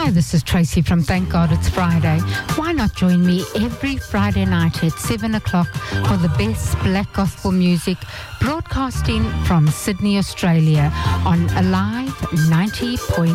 Hi, this is Tracy from Thank God It's Friday. Why not join me every Friday night at 7 o'clock for the best black gospel music, broadcasting from Sydney, Australia on Alive 90.9.